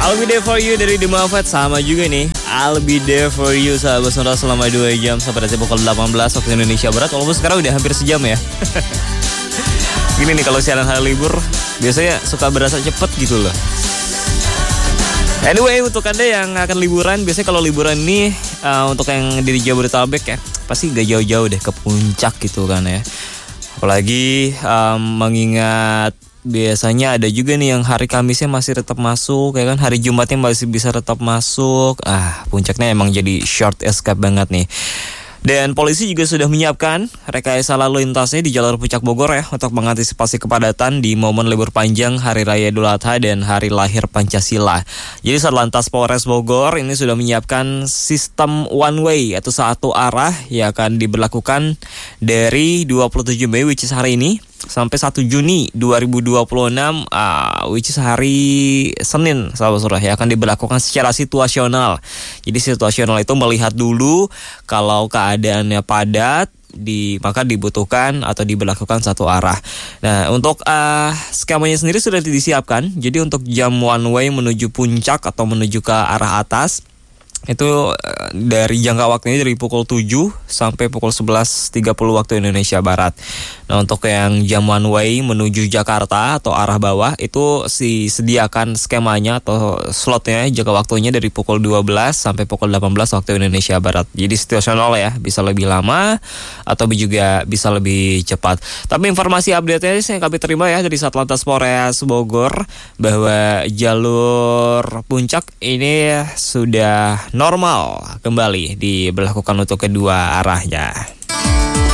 I'll be there for you dari The Muffet. Sama juga nih, I'll be there for you sahabat Sonora selama 2 jam sampai nanti pukul 18 waktu Indonesia Barat. Walaupun sekarang udah hampir sejam ya. Gini nih, kalau siaran hari libur biasanya suka berasa cepet gitu loh. Anyway, untuk Anda yang akan liburan, biasanya kalau liburan ini untuk yang di Jabodetabek ya, pasti gak jauh-jauh deh ke puncak gitu kan ya. Apalagi mengingat biasanya ada juga nih yang hari Kamisnya masih tetap masuk ya kan, hari Jumatnya masih bisa tetap masuk. Puncaknya emang jadi short escape banget nih. Dan polisi juga sudah menyiapkan rekayasa lalu lintasnya di jalur Puncak Bogor ya, untuk mengantisipasi kepadatan di momen libur panjang Hari Raya Idul Adha dan Hari Lahir Pancasila. Jadi Satlantas Polres Bogor ini sudah menyiapkan sistem one way atau satu arah yang akan diberlakukan dari 27 Mei which is hari ini sampai 1 Juni 2026 which is hari Senin sahabat Surah ya, akan diberlakukan secara situasional. Jadi situasional itu melihat dulu kalau keadaannya padat maka dibutuhkan atau diberlakukan satu arah. Nah, untuk skemanya sendiri sudah disiapkan. Jadi untuk jam one way menuju puncak atau menuju ke arah atas itu dari jangka waktunya dari pukul 7 sampai pukul 11.30 waktu Indonesia Barat. Nah, untuk yang jam one way menuju Jakarta atau arah bawah itu disediakan skemanya atau slotnya jangka waktunya dari pukul 12 sampai pukul 18 waktu Indonesia Barat. Jadi situasional ya, bisa lebih lama atau juga bisa lebih cepat. Tapi informasi update-nya yang kami terima ya dari Satlantas Polres Bogor bahwa jalur puncak ini sudah normal kembali diberlakukan untuk kedua arahnya.